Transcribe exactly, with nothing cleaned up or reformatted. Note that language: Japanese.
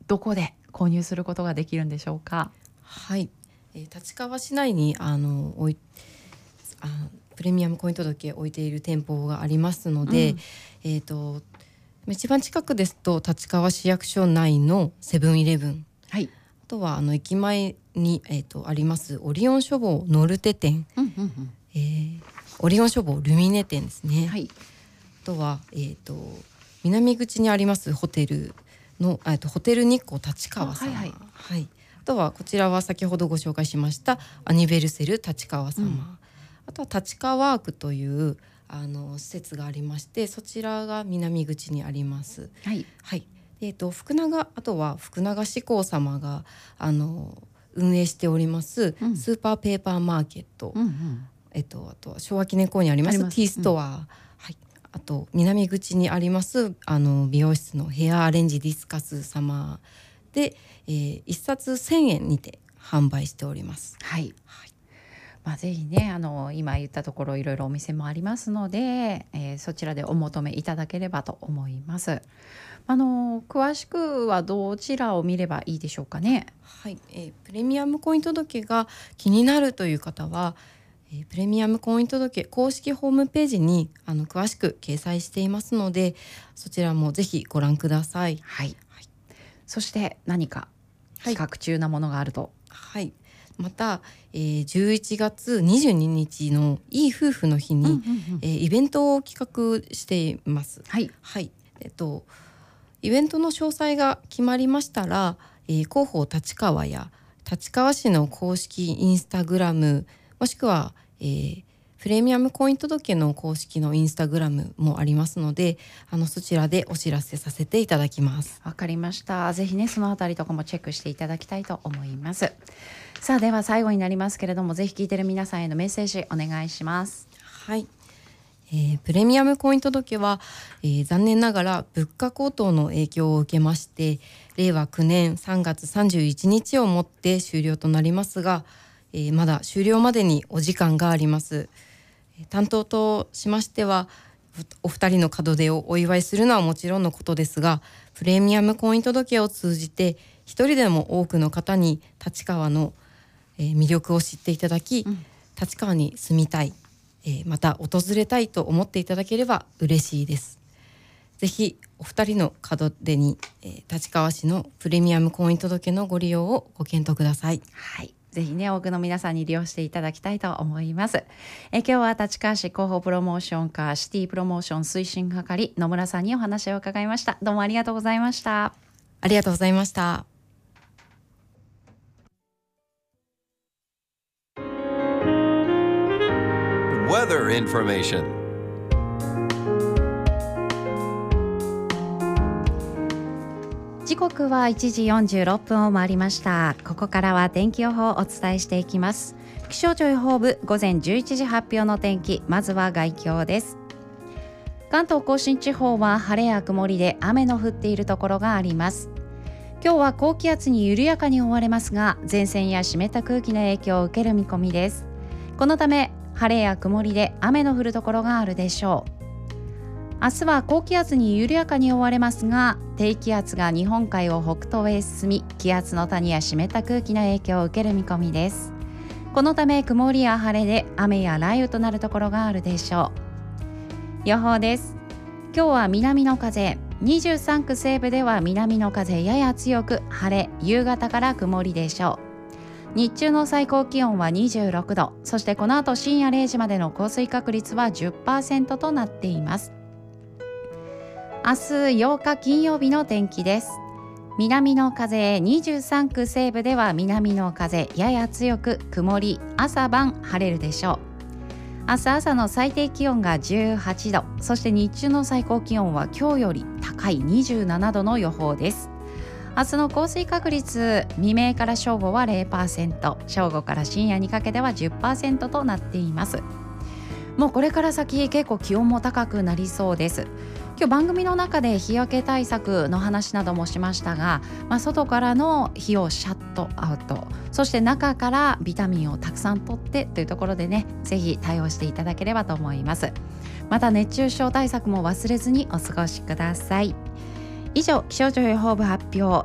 どこで購入することができるんでしょうか？ はい、えー、立川市内にあのおいあプレミアム婚姻届を置いている店舗がありますので、うん、えーと一番近くですと立川市役所内のセブンイレブン、はい、あとはあの駅前に、えー、とありますオリオン書房ノルテ店、うんうんうん、えー、オリオン書房ルミネ店ですね、はい、あとは、えー、と南口にありますホテルのあとホテル日光立川様、はいはいはい、あとはこちらは先ほどご紹介しましたアニベルセル立川様、うん、あとは立川ワークというあの施設がありまして、そちらが南口にあります、はいはい、で、えっと、福永あとは福永志功様があの運営しております、うん、スーパーペーパーマーケット、うんうん、えっと、あとは昭和記念公園にありますティーストア、うん、はい、あと南口にありますあの美容室のヘアアレンジディスカス様で、えー、いっさつせんえんにて販売しております。はい、はい、 まあ、ぜひねあの今言ったところいろいろお店もありますので、えー、そちらでお求めいただければと思います。あの詳しくはどちらを見ればいいでしょうかね？ はい、えー、プレミアム婚姻届が気になるという方は、えー、プレミアム婚姻届公式ホームページにあの詳しく掲載していますので、そちらもぜひご覧ください。 はい、はい、そして何か企画中なものがあると、 はい、はい、また、えー、じゅういちがつにじゅうににちのいい夫婦の日に、うんうんうん、えー、イベントを企画しています。はい、はい、えっと、イベントの詳細が決まりましたら、えー、広報立川や立川市の公式インスタグラムもしくは、えー、プレミアム婚姻届の公式のインスタグラムもありますので、あのそちらでお知らせさせていただきます。 わかりました。ぜひねそのあたりとかもチェックしていただきたいと思います。さあでは最後になりますけれども、ぜひ聞いている皆さんへのメッセージお願いします。 はい、えー、プレミアム婚姻届は、えー、残念ながら物価高騰の影響を受けましてれいわきゅうねんさんがつさんじゅういちにちをもって終了となりますが、えー、まだ終了までにお時間があります。担当としましてはお二人の門出をお祝いするのはもちろんのことですが、プレミアム婚姻届を通じて一人でも多くの方に立川の魅力を知っていただき、うん、立川に住みたい、えー、また訪れたいと思っていただければ嬉しいです。ぜひお二人の門出に、えー、立川市のプレミアム婚姻届のご利用をご検討ください。 はい、ぜひね多くの皆さんに利用していただきたいと思います。え今日は立川市広報プロモーション課シティプロモーション推進係野村さんにお話を伺いました。どうもありがとうございました。 ありがとうございました。 Weather information. 時刻はいちじよんじゅうろっぷんを回りました。ここからは天気予報をお伝えしていきます。気象庁予報部午前じゅういちじ発表の天気、まずは概況です。関東甲信地方は晴れや曇りで雨の降っているところがあります。今日は高気圧に緩やかに覆われますが、前線や湿った空気の影響を受ける見込みです。このため晴れや曇りで雨の降るところがあるでしょう。明日は高気圧に緩やかに覆われますが、低気圧が日本海を北東へ進み、気圧の谷や湿った空気の影響を受ける見込みです。このため曇りや晴れで雨や雷雨となるところがあるでしょう。予報です。今日は南の風、にじゅうさんく西部では南の風やや強く、晴れ、夕方から曇りでしょう。日中の最高気温はにじゅうろくど、そしてこの後深夜れいじまでの降水確率は じゅっパーセント となっています。明日ようか金曜日の天気です。南の風、にじゅうさんく西部では南の風やや強く、曇り、朝晩晴れるでしょう。明日朝の最低気温がじゅうはちど、そして日中の最高気温は今日より高いにじゅうななどの予報です。明日の降水確率、未明から正午は れいパーセント、正午から深夜にかけては じゅっパーセント となっています。もうこれから先結構気温も高くなりそうです。今日番組の中で日焼け対策の話などもしましたが、まあ、外からの日をシャットアウト、そして中からビタミンをたくさんとってというところでね、ぜひ対応していただければと思います。また熱中症対策も忘れずにお過ごしください。以上、気象庁予報部発表